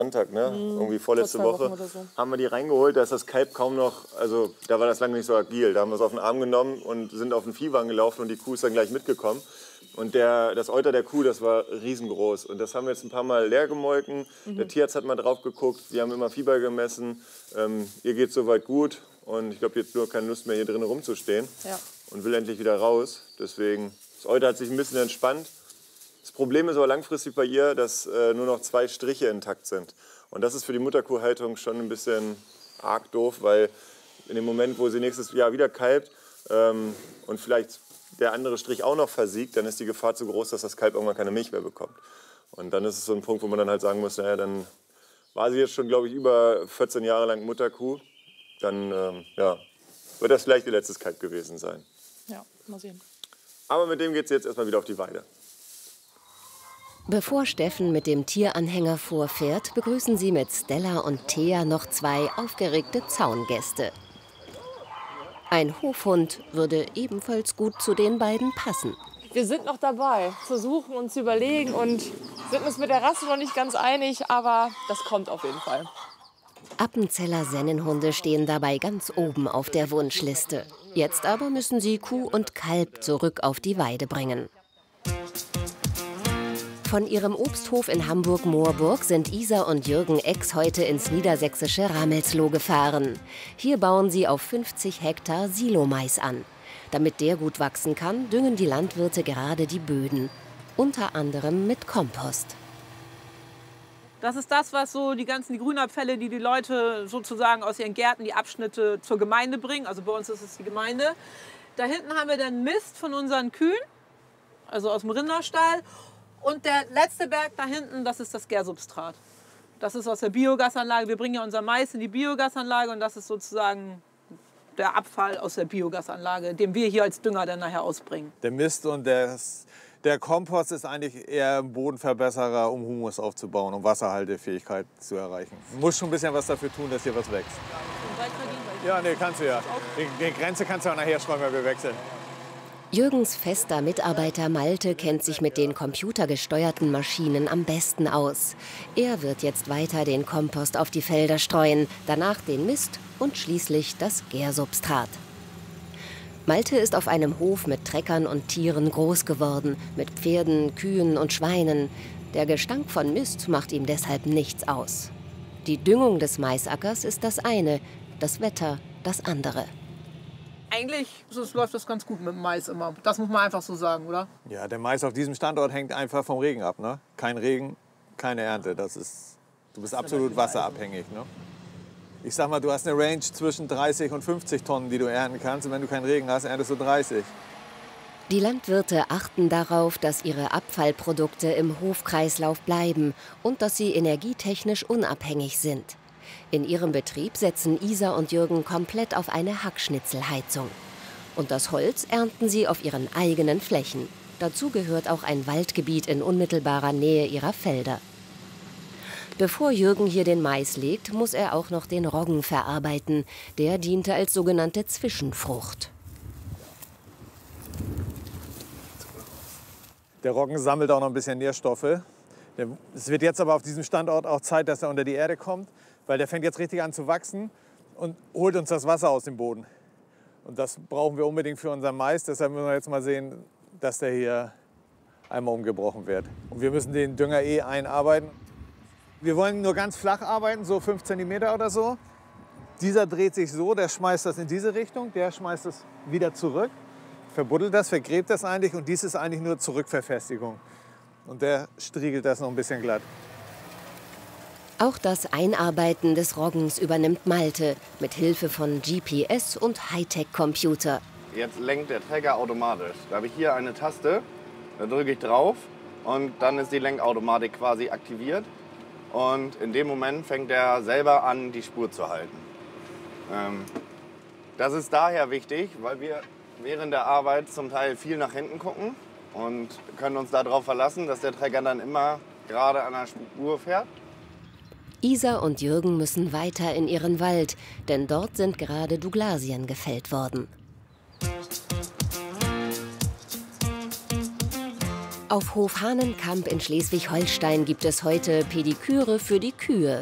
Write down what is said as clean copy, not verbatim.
Sonntag, ne? Irgendwie vorletzte Woche, oder so. haben wir die reingeholt. Da ist das Kalb kaum noch, also da war das lange nicht so agil. Da haben wir es auf den Arm genommen und sind auf den Viehwagen gelaufen und die Kuh ist dann gleich mitgekommen. Und das Euter der Kuh, das war riesengroß. Und das haben wir jetzt ein paar Mal leer gemolken. Der Tierarzt hat mal drauf geguckt, wir haben immer Fieber gemessen. Ihr geht soweit gut und ich glaube, jetzt nur keine Lust mehr hier drin rumzustehen. Ja. Und will endlich wieder raus. Deswegen, das Euter hat sich ein bisschen entspannt. Das Problem ist aber langfristig bei ihr, dass nur noch 2 Striche intakt sind. Und das ist für die Mutterkuhhaltung schon ein bisschen arg doof, weil in dem Moment, wo sie nächstes Jahr wieder kalbt und vielleicht der andere Strich auch noch versiegt, dann ist die Gefahr zu groß, dass das Kalb irgendwann keine Milch mehr bekommt. Und dann ist es so ein Punkt, wo man dann halt sagen muss, naja, dann war sie jetzt schon, glaube ich, über 14 Jahre lang Mutterkuh. Dann ja, wird das vielleicht ihr letztes Kalb gewesen sein. Ja, mal sehen. Aber mit dem geht sie jetzt erstmal wieder auf die Weide. Bevor Steffen mit dem Tieranhänger vorfährt, begrüßen sie mit Stella und Thea noch 2 aufgeregte Zaungäste. Ein Hofhund würde ebenfalls gut zu den beiden passen. Wir sind noch dabei, zu suchen und zu überlegen und sind uns mit der Rasse noch nicht ganz einig, aber das kommt auf jeden Fall. Appenzeller Sennenhunde stehen dabei ganz oben auf der Wunschliste. Jetzt aber müssen sie Kuh und Kalb zurück auf die Weide bringen. Von ihrem Obsthof in Hamburg-Moorburg sind Isa und Jürgen Ex heute ins niedersächsische Ramelsloh gefahren. Hier bauen sie auf 50 Hektar Silomais an. Damit der gut wachsen kann, düngen die Landwirte gerade die Böden. Unter anderem mit Kompost. Das ist das, was so die ganzen Grünabfälle, die die Leute sozusagen aus ihren Gärten, die Abschnitte zur Gemeinde bringen. Also bei uns ist es die Gemeinde. Da hinten haben wir dann Mist von unseren Kühen, also aus dem Rinderstall. Und der letzte Berg da hinten, das ist das Gärsubstrat. Das ist aus der Biogasanlage. Wir bringen ja unser Mais in die Biogasanlage und das ist sozusagen der Abfall aus der Biogasanlage, den wir hier als Dünger dann nachher ausbringen. Der Mist und der Kompost ist eigentlich eher ein Bodenverbesserer, um Humus aufzubauen, um Wasserhaltefähigkeit zu erreichen. Du musst schon ein bisschen was dafür tun, dass hier was wächst. Ja, nee, kannst du ja. Die Grenze kannst du auch nachher streuen, wenn wir wechseln. Jürgens fester Mitarbeiter Malte kennt sich mit den computergesteuerten Maschinen am besten aus. Er wird jetzt weiter den Kompost auf die Felder streuen, danach den Mist und schließlich das Gärsubstrat. Malte ist auf einem Hof mit Treckern und Tieren groß geworden, mit Pferden, Kühen und Schweinen. Der Gestank von Mist macht ihm deshalb nichts aus. Die Düngung des Maisackers ist das eine, das Wetter das andere. Eigentlich läuft das ganz gut mit dem Mais immer. Das muss man einfach so sagen, oder? Ja, der Mais auf diesem Standort hängt einfach vom Regen ab. Ne? Kein Regen, keine Ernte. Du bist absolut wasserabhängig. Ne? Ich sag mal, du hast eine Range zwischen 30 und 50 Tonnen, die du ernten kannst. Und wenn du keinen Regen hast, erntest du 30. Die Landwirte achten darauf, dass ihre Abfallprodukte im Hofkreislauf bleiben und dass sie energietechnisch unabhängig sind. In ihrem Betrieb setzen Isa und Jürgen komplett auf eine Hackschnitzelheizung. Und das Holz ernten sie auf ihren eigenen Flächen. Dazu gehört auch ein Waldgebiet in unmittelbarer Nähe ihrer Felder. Bevor Jürgen hier den Mais legt, muss er auch noch den Roggen verarbeiten. Der diente als sogenannte Zwischenfrucht. Der Roggen sammelt auch noch ein bisschen Nährstoffe. Es wird jetzt aber auf diesem Standort auch Zeit, dass er unter die Erde kommt, weil der fängt jetzt richtig an zu wachsen und holt uns das Wasser aus dem Boden. Und das brauchen wir unbedingt für unseren Mais. Deshalb müssen wir jetzt mal sehen, dass der hier einmal umgebrochen wird. Und wir müssen den Dünger einarbeiten. Wir wollen nur ganz flach arbeiten, so 5 cm oder so. Dieser dreht sich so, der schmeißt das in diese Richtung, der schmeißt es wieder zurück, verbuddelt das, vergräbt das eigentlich und dies ist eigentlich nur Zurückverfestigung. Und der striegelt das noch ein bisschen glatt. Auch das Einarbeiten des Roggens übernimmt Malte mit Hilfe von GPS und Hightech-Computer. Jetzt lenkt der Träger automatisch. Da habe ich hier eine Taste, da drücke ich drauf und dann ist die Lenkautomatik quasi aktiviert. Und in dem Moment fängt er selber an, die Spur zu halten. Das ist daher wichtig, weil wir während der Arbeit zum Teil viel nach hinten gucken und können uns darauf verlassen, dass der Träger dann immer gerade an der Spur fährt. Isa und Jürgen müssen weiter in ihren Wald, denn dort sind gerade Douglasien gefällt worden. Auf Hof Hahnenkamp in Schleswig-Holstein gibt es heute Pediküre für die Kühe.